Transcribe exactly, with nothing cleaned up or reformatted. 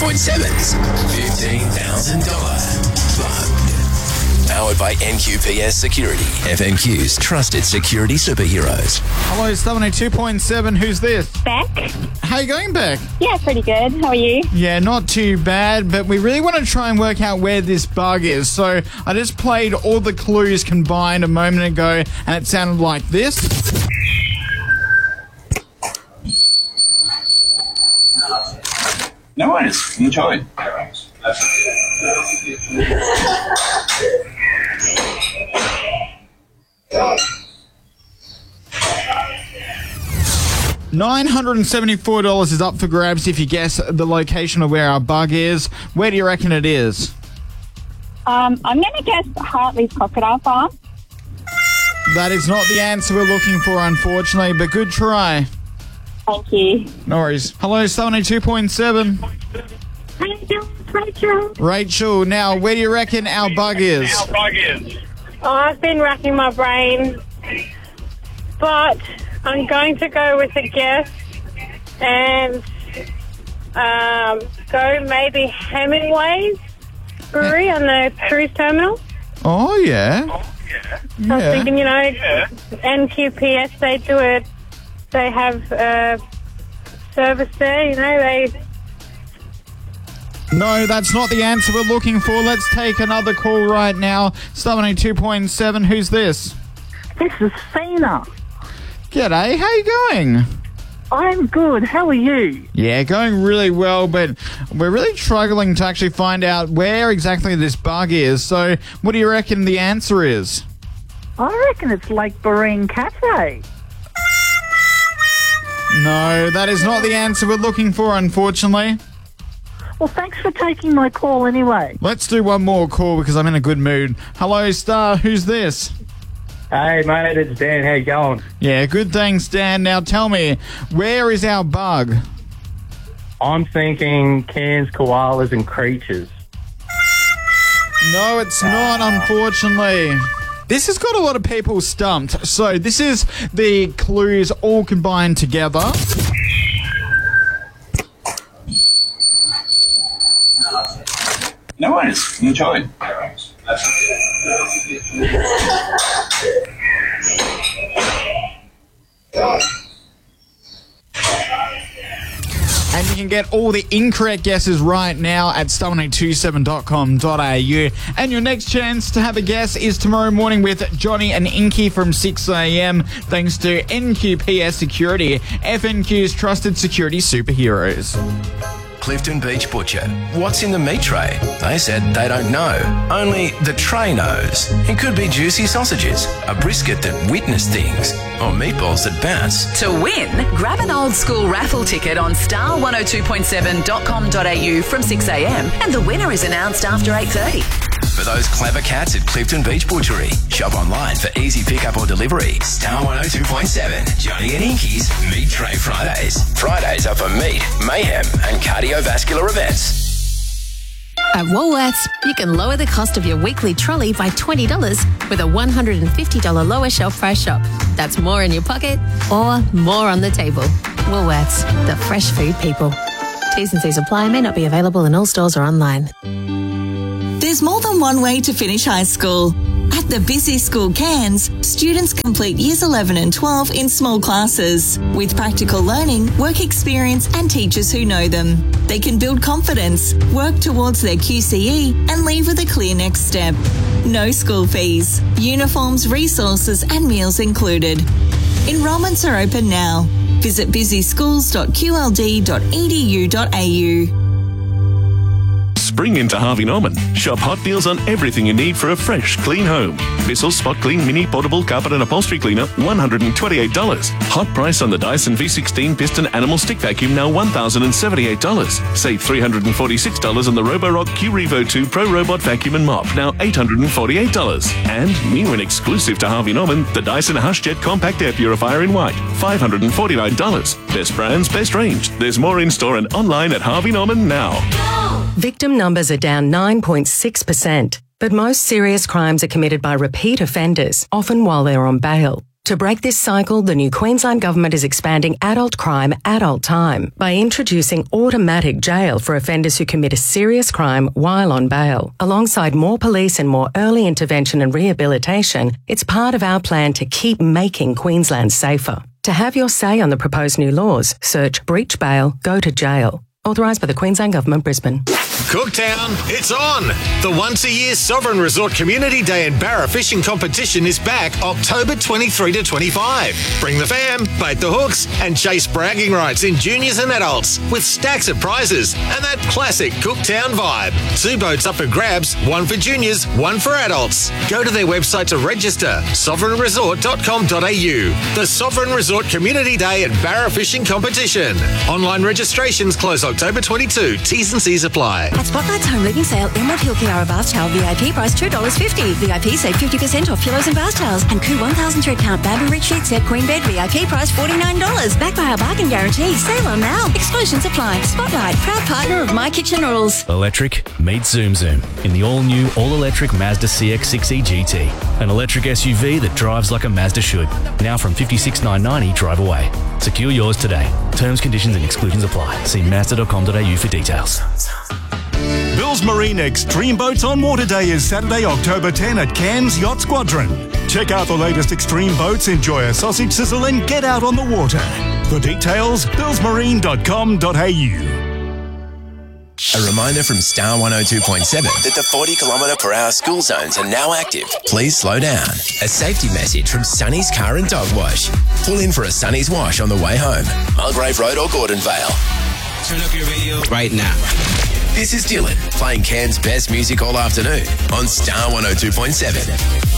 point seven's fifteen thousand dollars Bug. Powered by N Q P S Security, F N Q's trusted security superheroes. Hello, Stubborn A two point seven. Who's this? Beck. How you going, Beck? Yeah, pretty good. How are you? Yeah, not too bad, but we really want to try and work out where this bug is. So I just played all the clues combined a moment ago, and it sounded like this. No worries. Enjoy. nine hundred seventy-four dollars is up for grabs if you guess the location of where our bug is. Where do you reckon it is? Um, I'm going to guess Hartley's Crocodile Farm. That is not the answer we're looking for, unfortunately, but good try. Thank you. No worries. Hello, Stubborn A two point seven. How you doing, Rachel? Rachel, now, where do you reckon our bug is? Our bug is. Oh, I've been racking my brain, but I'm going to go with a guess and um, go maybe Hemingway's Brewery on the cruise terminal. Oh, yeah. I was Yeah. thinking, you know, N Q P S, they do it. They have uh, service there, you know, they... No, that's not the answer we're looking for. Let's take another call right now. Stubborn A two point seven, who's this? This is Sina. G'day, how you going? I'm good. How are you? Yeah, going really well, but we're really struggling to actually find out where exactly this bug is. So, what do you reckon the answer is? I reckon it's Lake Barine Cafe. No, that is not the answer we're looking for, unfortunately. Well, thanks for taking my call anyway. Let's do one more call because I'm in a good mood. Hello, Star, who's this? Hey, mate, it's Dan. How you going? Yeah, good thanks, Dan. Now tell me, where is our bug? I'm thinking Cairns, koalas and creatures. No, it's not, unfortunately. This has got a lot of people stumped. So this is the clues all combined together. No worries. Enjoy. And you can get all the incorrect guesses right now at stubborn eight two seven dot com dot a u. And your next chance to have a guess is tomorrow morning with Johnny and Inky from six a m thanks to N Q P S Security, F N Q's trusted security superheroes. Clifton Beach Butcher. What's in the meat tray? They said they don't know. Only the tray knows. It could be juicy sausages, a brisket that witnessed things, or meatballs that bounce. To win, grab an old school raffle ticket on star one oh two point seven dot com dot a u from six a m and the winner is announced after eight thirty. For those clever cats at Clifton Beach Butchery. Shop online for easy pickup or delivery. Star one oh two point seven. Johnny and Inky's Meat Tray Fridays. Fridays are for meat, mayhem, and cardiovascular events. At Woolworths, you can lower the cost of your weekly trolley by twenty dollars with a one hundred fifty dollars lower shelf price shop. That's more in your pocket or more on the table. Woolworths, the fresh food people. T's and C's apply, may not be available in all stores or online. There's more than one way to finish high school. At the Busy School Cairns, students complete years eleven and twelve in small classes with practical learning, work experience and teachers who know them. They can build confidence, work towards their Q C E and leave with a clear next step. No school fees, uniforms, resources and meals included. Enrolments are open now. Visit busy schools dot q l d dot e d u dot a u. Spring into Harvey Norman. Shop hot deals on everything you need for a fresh, clean home. Bissell Spot Clean Mini Portable Carpet and Upholstery Cleaner, one hundred twenty-eight dollars. Hot price on the Dyson V sixteen Piston Animal Stick Vacuum, now one thousand seventy-eight dollars. Save three hundred forty-six dollars on the Roborock Q Revo two Pro Robot Vacuum and Mop, now eight hundred forty-eight dollars. And new and exclusive to Harvey Norman, the Dyson HushJet Compact Air Purifier in white, five hundred forty-nine dollars. Best brands, best range. There's more in store and online at Harvey Norman now. Victim numbers are down nine point six percent, but most serious crimes are committed by repeat offenders, often while they're on bail. To break this cycle, the new Queensland Government is expanding adult crime, adult time by introducing automatic jail for offenders who commit a serious crime while on bail. Alongside more police and more early intervention and rehabilitation, it's part of our plan to keep making Queensland safer. To have your say on the proposed new laws, search breach bail, go to jail. Authorised by the Queensland Government, Brisbane. Cooktown, it's on! The once-a-year Sovereign Resort Community Day and Barra Fishing Competition is back October twenty-third to twenty-fifth. Bring the fam, bait the hooks, and chase bragging rights in juniors and adults with stacks of prizes and that classic Cooktown vibe. Two boats up for grabs, one for juniors, one for adults. Go to their website to register, sovereign resort dot com dot a u. The Sovereign Resort Community Day and Barra Fishing Competition. Online registrations close October twenty-second. T's and C's apply. At Spotlight's home living sale, Emerald Hill Kiara Bath Towel V I P price two dollars fifty. V I P save fifty percent off pillows and bath towels. And Coo one thousand thread count Bamboo Rich Sheet Set Queen Bed V I P price forty-nine dollars. Backed by our bargain guarantee. Sale on now. Exclusions apply. Spotlight, proud partner of My Kitchen Rules. Electric meets Zoom Zoom in the all-new, all-electric Mazda C X six E G T. An electric S U V that drives like a Mazda should. Now from fifty-six thousand nine hundred ninety drive away. Secure yours today. Terms, conditions and exclusions apply. See mazda dot com dot a u for details. Bill's Marine Extreme Boats on Water Day is Saturday, October tenth at Cairns Yacht Squadron. Check out the latest extreme boats, enjoy a sausage sizzle and get out on the water. For details, bills marine dot com dot a u. A reminder from Star one oh two point seven that the forty kilometre per hour school zones are now active. Please slow down. A safety message from Sunny's Car and Dog Wash. Pull in for a Sunny's Wash on the way home. Mulgrave Road or Gordon Vale. Turn up your radio right now. This is Dylan playing Cairns' best music all afternoon on Star one oh two point seven.